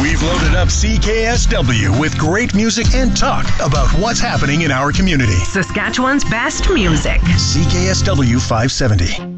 We've loaded up CKSW with great music and talk about what's happening in our community. Saskatchewan's best music. CKSW 570.